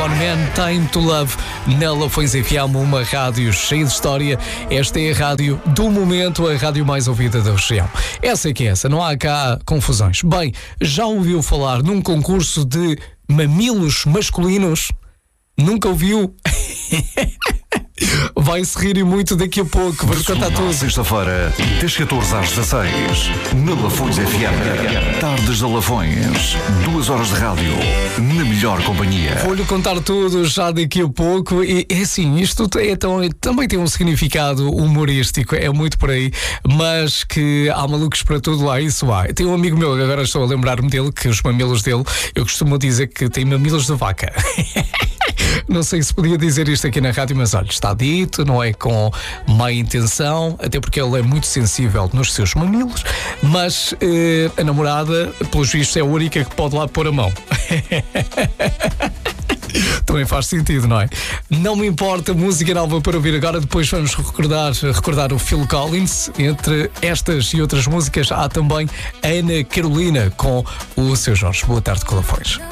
One Man, Time to Love, na Lafões FM, uma rádio cheia de história. Esta é a rádio do momento, a rádio mais ouvida da região. Essa é que é essa, não há cá confusões. Bem, já ouviu falar num concurso de mamilos masculinos? Nunca ouviu? Vai-se rir muito daqui a pouco. Vamos contar tudo. Sexta-feira, das 14 às 16, na Lafões FM. Tardes da Lafões. 2 horas de rádio, na melhor companhia. Vou-lhe contar tudo já daqui a pouco. E é assim, isto também tem um significado humorístico, é muito por aí. Mas que há malucos para tudo lá, isso há. Tem um amigo meu, agora estou a lembrar-me dele, que os mamilos dele, eu costumo dizer que tem mamilos de vaca. Não sei se podia dizer isto aqui na rádio, mas olha, está dito, não é com má intenção, até porque ele é muito sensível nos seus mamilos, mas a namorada, pelos vistos, é a única que pode lá pôr a mão. Também faz sentido, não é? Não me importa, música nova para ouvir agora. Depois vamos recordar o Phil Collins. Entre estas e outras músicas há também Ana Carolina com o seu Jorge. Boa tarde, Colafões.